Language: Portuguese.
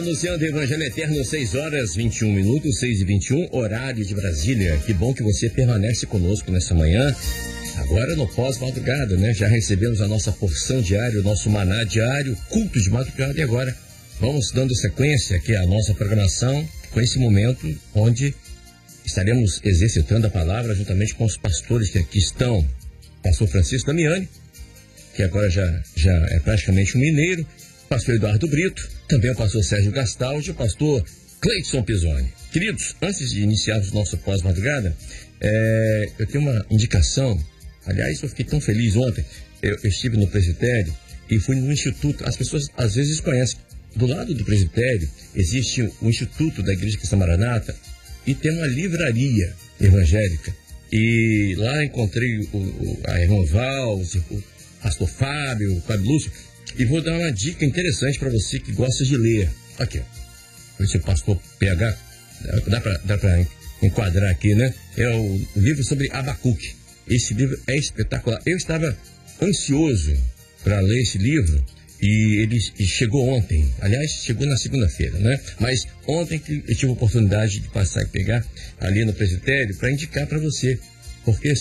anunciando o Evangelho Eterno, 6 horas 21 minutos, 6h21, horário de Brasília. Que bom que você permanece conosco nessa manhã. Agora no pós-madrugada, né? Já recebemos a nossa porção diária, o nosso maná diário, culto de madrugada. E agora vamos dando sequência aqui à nossa programação, com esse momento onde estaremos exercitando a palavra juntamente com os pastores que aqui estão. Pastor Francisco Damiani, que agora já é praticamente um mineiro. Pastor Eduardo Brito, também o pastor Sérgio Gastaldi e o pastor Cleidson Pisoni. Queridos, antes de iniciarmos o nosso pós-madrugada, eu tenho uma indicação. Aliás, eu fiquei tão feliz ontem. Eu estive no presbitério e fui no instituto. As pessoas às vezes conhecem. Do lado do presbitério existe o Instituto da Igreja Cristã Maranata e tem uma livraria evangélica. E lá encontrei a irmã Val, o pastor Fábio, o Fábio Lúcio. E vou dar uma dica interessante para você que gosta de ler. Aqui, ó. Esse pastor PH, dá para enquadrar aqui, né? É o livro sobre Abacuque. Esse livro é espetacular. Eu estava ansioso para ler esse livro e ele chegou ontem. Aliás, chegou na segunda-feira, né? Mas ontem que eu tive a oportunidade de passar e pegar ali no presbitério para indicar para você. Porque